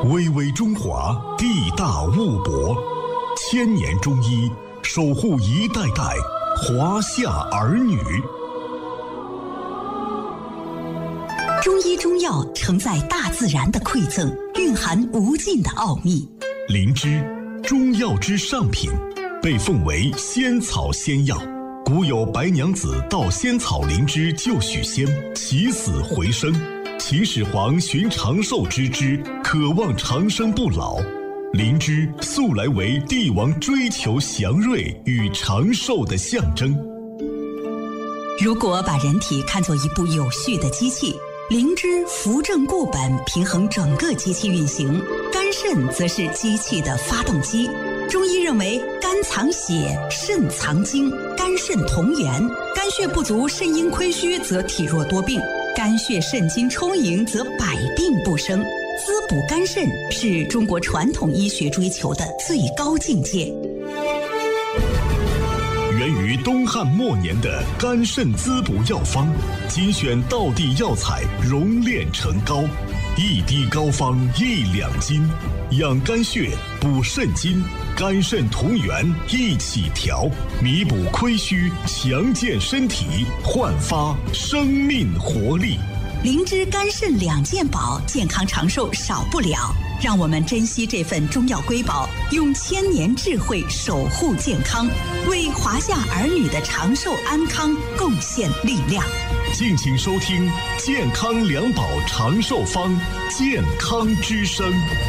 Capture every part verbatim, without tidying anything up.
巍巍中华，地大物博，千年中医守护一代代华夏儿女。 中医中药承载大自然的馈赠，蕴含无尽的奥秘。 灵芝，中药之上品，被奉为仙草仙药。古有白娘子盗仙草灵芝救许仙，起死回生。秦始皇寻长寿之枝，渴望长生不老。灵芝素来为帝王追求祥瑞与长寿的象征。 如果把人体看作一部有序的机器，灵芝扶正固本，平衡整个机器运行；肝肾则是机器的发动机。中医认为，肝藏血，肾藏精，肝肾同源。肝血不足、肾阴亏虚，则体弱多病；肝血肾精充盈，则百病不生。滋补肝肾是中国传统医学追求的最高境界。 源于东汉末年的肝肾滋补药方，精选道地药材熔炼成膏，一滴膏方一两金，养肝血，补肾精，肝肾同源一起调，弥补亏虚，强健身体，焕发生命活力。 灵芝肝肾两件宝，健康长寿少不了。让我们珍惜这份中药瑰宝，用千年智慧守护健康，为华夏儿女的长寿安康贡献力量。 敬请收听健康两宝长寿方，健康之声。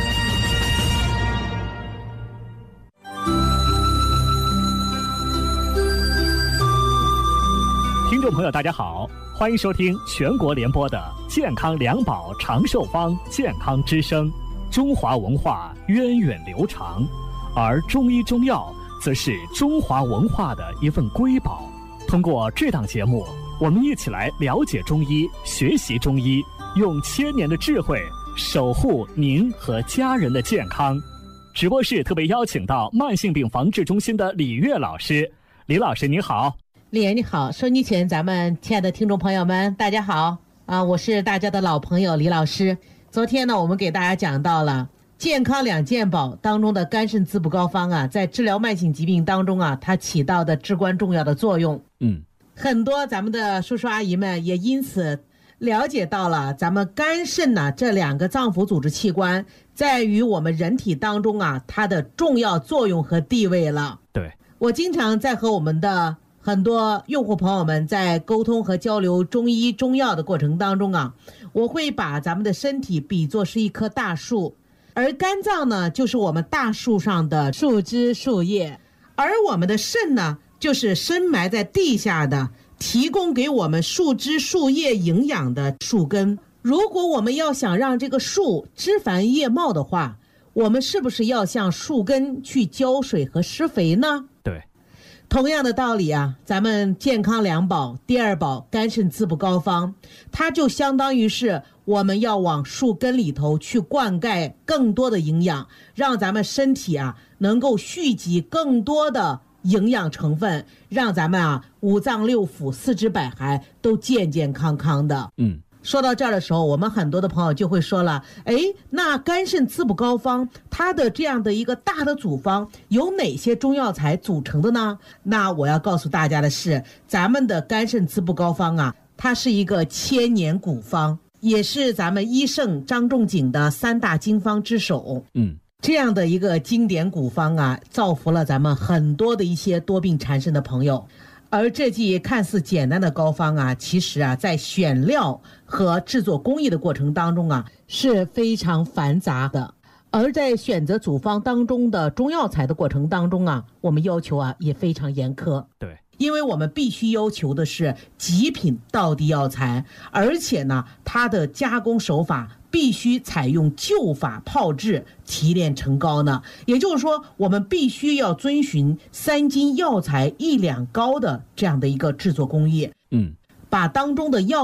听众朋友大家好，欢迎收听全国联播的健康两宝长寿方，健康之声。中华文化源远流长，而中医中药则是中华文化的一份瑰宝。通过这档节目，我们一起来了解中医，学习中医，用千年的智慧守护您和家人的健康。直播室特别邀请到慢性病防治中心的李月老师。李老师你好。 李岩你好，收音机前咱们亲爱的听众朋友们大家好啊，我是大家的老朋友李老师。昨天呢，我们给大家讲到了健康两件宝当中的肝肾滋补膏方啊，在治疗慢性疾病当中啊，它起到的至关重要的作用。 嗯， 很多咱们的叔叔阿姨们也因此了解到了咱们肝肾呢、啊、这两个脏腑组织器官在于我们人体当中啊，它的重要作用和地位了。 对， 我经常在和我们的很多用户朋友们在沟通和交流中医中药的过程当中啊，我会把咱们的身体比作是一棵大树，而肝脏呢就是我们大树上的树枝树叶，而我们的肾呢就是深埋在地下的提供给我们树枝树叶营养的树根。如果我们要想让这个树枝繁叶茂的话，我们是不是要向树根去浇水和施肥呢？ 对， 同样的道理啊，咱们健康两宝第二宝肝肾滋补膏方，它就相当于是我们要往树根里头去灌溉更多的营养，让咱们身体啊能够蓄积更多的营养成分，让咱们啊五脏六腑四肢百骸都健健康康的。 嗯， 说到这儿的时候，我们很多的朋友就会说了，哎，那肝肾滋补膏方它的这样的一个大的组方由哪些中药材组成的呢？那我要告诉大家的是，咱们的肝肾滋补膏方啊，它是一个千年古方，也是咱们医圣张仲景的三大经方之首。 嗯， 这样的一个经典古方啊，造福了咱们很多的一些多病缠身的朋友。而这剂看似简单的膏方啊，其实啊，在选料和制作工艺的过程当中啊，是非常繁杂的。而在选择组方当中的中药材的过程当中啊，我们要求啊也非常严苛。 对， 因为我们必须要求的是极品道地药材，而且呢，它的加工手法必须采用旧法炮制提炼成膏呢，也就是说，我们必须要遵循三斤药材一两膏的这样的一个制作工艺。 嗯， 把当中的药